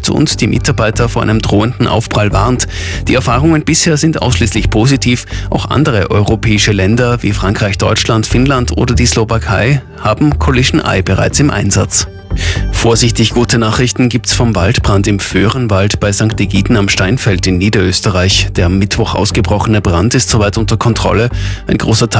hilft und die Mitarbeiter vor einem drohenden Aufprall warnt. Die Erfahrungen bisher sind ausschließlich positiv. Auch andere europäische Länder wie Frankreich, Deutschland, Finnland oder die Slowakei haben Collision Eye bereits im Einsatz. Vorsichtig gute Nachrichten gibt's vom Waldbrand im Föhrenwald bei St. Egiden am Steinfeld in Niederösterreich. Der am Mittwoch ausgebrochene Brand ist soweit unter Kontrolle. Ein großer Teil